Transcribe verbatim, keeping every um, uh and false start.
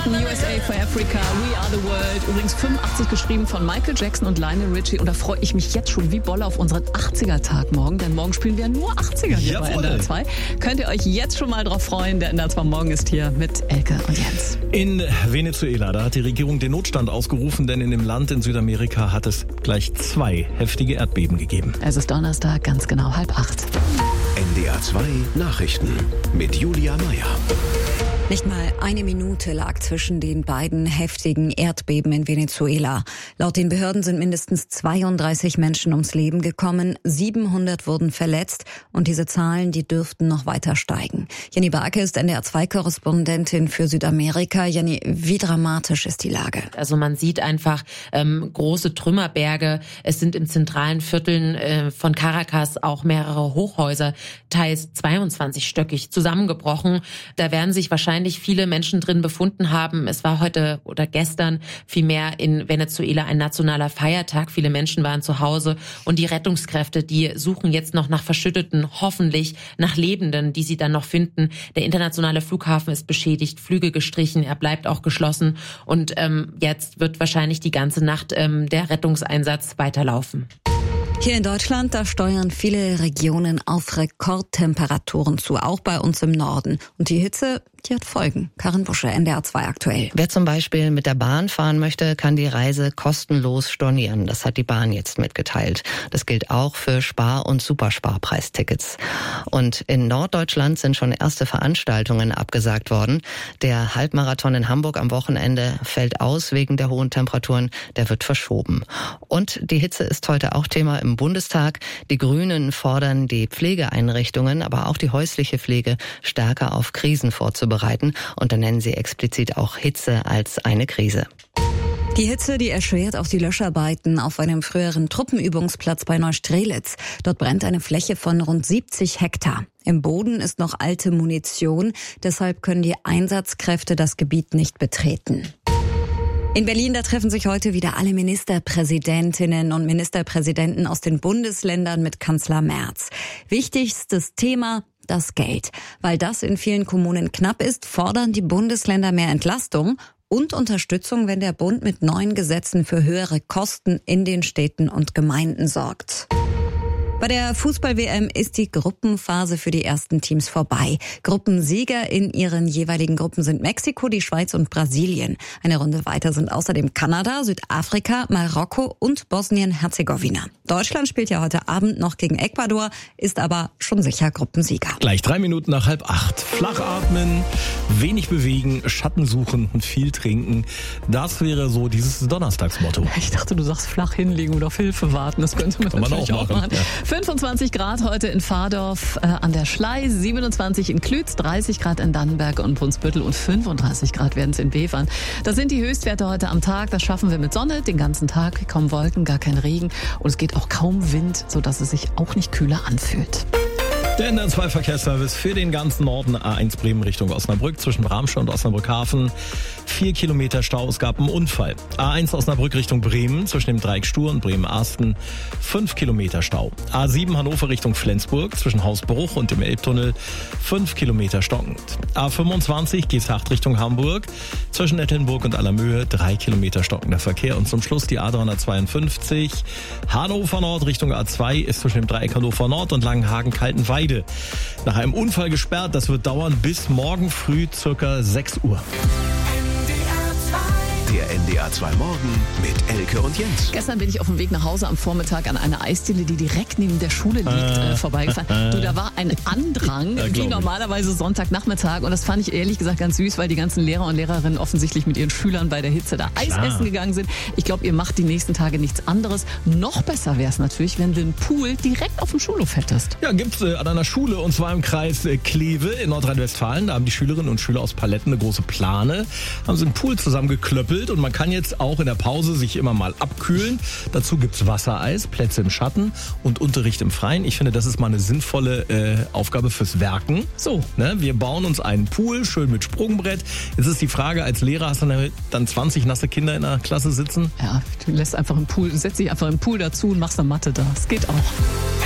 Nachrichten, U S A for Africa, We Are the World. Übrigens fünfundachtzig geschrieben von Michael Jackson und Lionel Richie. Und da freue ich mich jetzt schon wie Bolle auf unseren achtziger-Tag morgen. Denn morgen spielen wir nur achtziger hier Jawohl. bei N D R zwei. Könnt ihr euch jetzt schon mal drauf freuen. Der N D R zwei Morgen ist hier mit Elke und Jens. In Venezuela, da hat die Regierung den Notstand ausgerufen, denn in dem Land in Südamerika hat es gleich zwei heftige Erdbeben gegeben. Es ist Donnerstag, ganz genau halb acht. N D R zwei Nachrichten mit Julia Meyer. Nicht mal eine Minute lag zwischen den beiden heftigen Erdbeben in Venezuela. Laut den Behörden sind mindestens zweiunddreißig Menschen ums Leben gekommen, siebenhundert wurden verletzt und diese Zahlen, die dürften noch weiter steigen. Jenny Barke ist N D R zwei Korrespondentin für Südamerika. Jenny, wie dramatisch ist die Lage? Also man sieht einfach ähm, große Trümmerberge. Es sind in zentralen Vierteln äh, von Caracas auch mehrere Hochhäuser, teils zweiundzwanzigstöckig, zusammengebrochen. Da werden sich wahrscheinlich viele Menschen drin befunden haben. Es war heute oder gestern vielmehr in Venezuela ein nationaler Feiertag. Viele Menschen waren zu Hause und die Rettungskräfte, die suchen jetzt noch nach Verschütteten, hoffentlich nach Lebenden, die sie dann noch finden. Der internationale Flughafen ist beschädigt, Flüge gestrichen, er bleibt auch geschlossen und ähm, jetzt wird wahrscheinlich die ganze Nacht ähm, der Rettungseinsatz weiterlaufen. Hier in Deutschland, da steuern viele Regionen auf Rekordtemperaturen zu, auch bei uns im Norden. Und die Hitze, die hat Folgen. Karin Busche, N D R zwei aktuell. Wer zum Beispiel mit der Bahn fahren möchte, kann die Reise kostenlos stornieren. Das hat die Bahn jetzt mitgeteilt. Das gilt auch für Spar- und Supersparpreistickets. Und in Norddeutschland sind schon erste Veranstaltungen abgesagt worden. Der Halbmarathon in Hamburg am Wochenende fällt aus wegen der hohen Temperaturen. Der wird verschoben. Und die Hitze ist heute auch Thema im Bundestag. Die Grünen fordern, die Pflegeeinrichtungen, aber auch die häusliche Pflege stärker auf Krisen vorzubereiten. Und dann nennen sie explizit auch Hitze als eine Krise. Die Hitze, die erschwert auch die Löscharbeiten auf einem früheren Truppenübungsplatz bei Neustrelitz. Dort brennt eine Fläche von rund siebzig Hektar. Im Boden ist noch alte Munition, deshalb können die Einsatzkräfte das Gebiet nicht betreten. In Berlin, da treffen sich heute wieder alle Ministerpräsidentinnen und Ministerpräsidenten aus den Bundesländern mit Kanzler Merz. Wichtigstes Thema: das Geld. Weil das in vielen Kommunen knapp ist, fordern die Bundesländer mehr Entlastung und Unterstützung, wenn der Bund mit neuen Gesetzen für höhere Kosten in den Städten und Gemeinden sorgt. Bei der Fußball-W M ist die Gruppenphase für die ersten Teams vorbei. Gruppensieger in ihren jeweiligen Gruppen sind Mexiko, die Schweiz und Brasilien. Eine Runde weiter sind außerdem Kanada, Südafrika, Marokko und Bosnien-Herzegowina. Deutschland spielt ja heute Abend noch gegen Ecuador, ist aber schon sicher Gruppensieger. Gleich drei Minuten nach halb acht. Flach atmen, wenig bewegen, Schatten suchen und viel trinken. Das wäre so dieses Donnerstagsmotto. Ich dachte, du sagst flach hinlegen oder auf Hilfe warten. Das könnte man, Kann man natürlich auch auch machen. machen. Ja. fünfundzwanzig Grad heute in Fahrdorf äh, an der Schlei, siebenundzwanzig in Klütz, dreißig Grad in Dannenberg und Brunsbüttel und fünfunddreißig Grad werden es in Bevern. Das sind die Höchstwerte heute am Tag. Das schaffen wir mit Sonne den ganzen Tag. Kaum Wolken, gar kein Regen und es geht auch kaum Wind, sodass es sich auch nicht kühler anfühlt. Der N D R zwei Verkehrsservice für den ganzen Norden. A eins Bremen Richtung Osnabrück zwischen Bramsche und Osnabrück-Hafen. Vier Kilometer Stau, es gab einen Unfall. A eins Osnabrück Richtung Bremen zwischen dem Dreieck Stur und Bremen-Arsten. Fünf Kilometer Stau. A sieben Hannover Richtung Flensburg zwischen Hausbruch und dem Elbtunnel. Fünf Kilometer stockend. A fünfundzwanzig Geesthacht Richtung Hamburg zwischen Ettelnburg und Allermöhe. Drei Kilometer stockender Verkehr. Und zum Schluss die A dreihundertzweiundfünfzig Hannover Nord Richtung A zwei ist zwischen dem Dreieck Hannover Nord und Langenhagen-Kaltenweide nach einem Unfall gesperrt. Das wird dauern bis morgen früh circa sechs Uhr. Der N D R zwei Morgen mit Elke und Jens. Gestern bin ich auf dem Weg nach Hause am Vormittag an einer Eisdiele, die direkt neben der Schule liegt, äh, vorbeigefahren. Du, da war ein Andrang, Ja, wie normalerweise Sonntagnachmittag. Und das fand ich ehrlich gesagt ganz süß, weil die ganzen Lehrer und Lehrerinnen offensichtlich mit ihren Schülern bei der Hitze da Eis Klar. essen gegangen sind. Ich glaube, ihr macht die nächsten Tage nichts anderes. Noch besser wäre es natürlich, wenn du einen Pool direkt auf dem Schulhof hättest. Ja, gibt's äh, an einer Schule, und zwar im Kreis äh, Kleve in Nordrhein-Westfalen. Da haben die Schülerinnen und Schüler aus Paletten eine große Plane, haben sie einen Pool zusammengeklöppelt und man kann jetzt auch in der Pause sich immer mal abkühlen. Dazu gibt's Wassereis, Plätze im Schatten und Unterricht im Freien. Ich finde, das ist mal eine sinnvolle äh, Aufgabe fürs Werken. So. Ne? Wir bauen uns einen Pool, schön mit Sprungbrett. Jetzt ist die Frage, als Lehrer hast du dann zwanzig nasse Kinder in der Klasse sitzen? Ja, du lässt einfach einen Pool, setzt dich einfach im Pool dazu und machst eine Matte da. Das geht auch.